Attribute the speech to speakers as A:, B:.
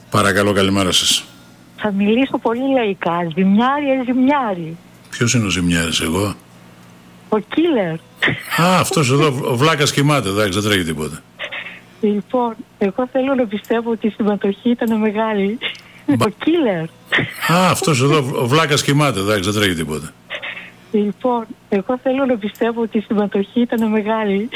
A: Παρακαλώ, καλημέρα σας.
B: Θα μιλήσω πολύ λαϊκά. Ζημιάρι.
A: Ποιος είναι ο Ζημιάρης, εγώ?
B: Ο Κίλερ.
A: Α, αυτός εδώ, ο βλάκας κοιμάται, εντάξει, δεν τρέχει τίποτα.
B: Λοιπόν, εγώ θέλω να πιστεύω ότι η συμμετοχή ήταν μεγάλη. Ο Κίλερ.
A: Α, αυτός εδώ, ο βλάκας κοιμάται, εντάξει, δεν τρέχει τίποτα.
B: Λοιπόν, εγώ θέλω να πιστεύω ότι η συμμετοχή ήταν μεγάλη.